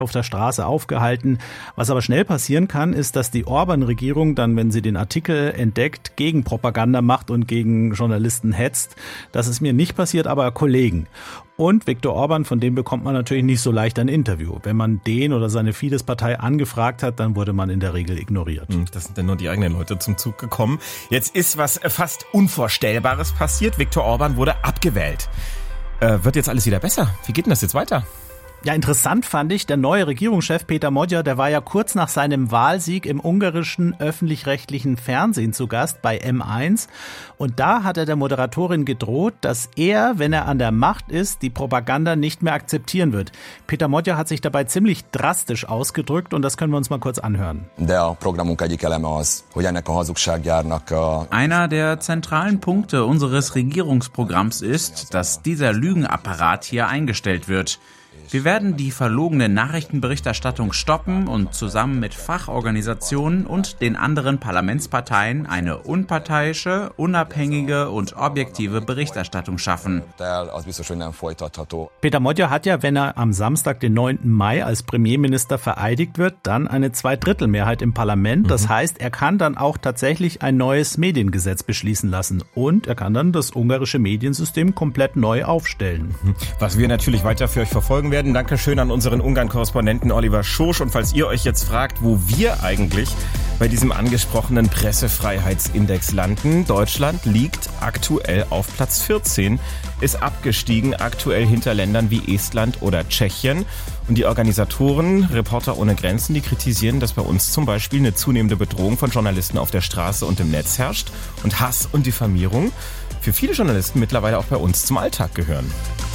auf der Straße aufgehalten. Was aber schnell passieren kann, ist, dass die Orban-Regierung dann, wenn sie den Artikel entdeckt, Gegenpropaganda macht und gegen Journalisten hetzt. Das ist mir nicht passiert, aber Kollegen. Und Viktor Orban, von dem bekommt man natürlich nicht so leicht ein Interview. Wenn man den oder seine Fidesz-Partei angefragt hat, dann wurde man in der Regel ignoriert. Das sind dann nur die eigenen Leute zum Zug gekommen. Jetzt ist was fast Unvorstellbares passiert. Viktor Orban wurde abgewählt. Wird jetzt alles wieder besser? Wie geht denn das jetzt weiter? Ja, interessant fand ich, der neue Regierungschef Péter Magyar, der war ja kurz nach seinem Wahlsieg im ungarischen öffentlich-rechtlichen Fernsehen zu Gast bei M1. Und da hat er der Moderatorin gedroht, dass er, wenn er an der Macht ist, die Propaganda nicht mehr akzeptieren wird. Péter Magyar hat sich dabei ziemlich drastisch ausgedrückt und das können wir uns mal kurz anhören. Einer der zentralen Punkte unseres Regierungsprogramms ist, dass dieser Lügenapparat hier eingestellt wird. Wir werden die verlogene Nachrichtenberichterstattung stoppen und zusammen mit Fachorganisationen und den anderen Parlamentsparteien eine unparteiische, unabhängige und objektive Berichterstattung schaffen. Péter Magyar hat ja, wenn er am Samstag, den 9. Mai als Premierminister vereidigt wird, dann eine Zweidrittelmehrheit im Parlament. Das heißt, er kann dann auch tatsächlich ein neues Mediengesetz beschließen lassen und er kann dann das ungarische Mediensystem komplett neu aufstellen. Was wir natürlich weiter für euch verfolgen werden. Dankeschön an unseren Ungarn-Korrespondenten Oliver Schosch. Und falls ihr euch jetzt fragt, wo wir eigentlich bei diesem angesprochenen Pressefreiheitsindex landen, Deutschland liegt aktuell auf Platz 14, ist abgestiegen, aktuell hinter Ländern wie Estland oder Tschechien. Und die Organisatoren Reporter ohne Grenzen, die kritisieren, dass bei uns zum Beispiel eine zunehmende Bedrohung von Journalisten auf der Straße und im Netz herrscht und Hass und Diffamierung für viele Journalisten mittlerweile auch bei uns zum Alltag gehören.